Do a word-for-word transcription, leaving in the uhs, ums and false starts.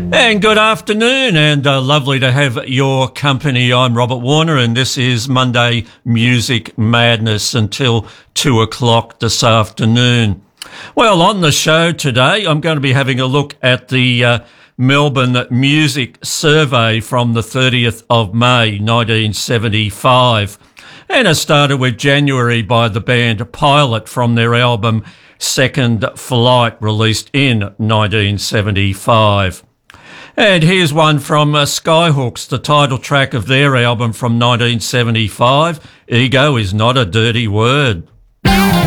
And good afternoon, and uh, lovely to have your company. I'm Robert Warner, and this is Monday Music Madness until two o'clock this afternoon. Well, on the show today, I'm going to be having a look at the uh, Melbourne Music Survey from the thirtieth of May, nineteen seventy-five. And it started with January by the band Pilot from their album Second Flight, released in nineteen seventy-five. And here's one from uh, Skyhooks, the title track of their album from nineteen seventy-five, Ego Is Not a Dirty Word.